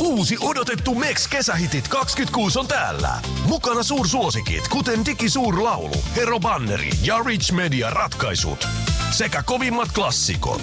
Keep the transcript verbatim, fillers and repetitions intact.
Uusi odotettu Meks kesähitit kaksikymmentäkuusi on täällä. Mukana suursuosikit, kuten Digisuurlaulu, Hero Banneri ja Rich Media ratkaisut. Sekä kovimmat klassikot.